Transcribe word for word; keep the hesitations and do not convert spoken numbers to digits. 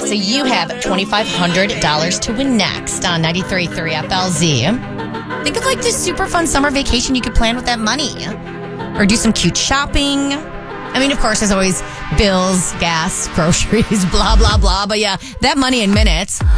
So you have twenty-five hundred dollars to win next on ninety-three point three F L Z. Think of like this super fun summer vacation you could plan with that money. Or do some cute shopping. I mean, of course, there's always bills, gas, groceries, blah, blah, blah. But yeah, that money in minutes.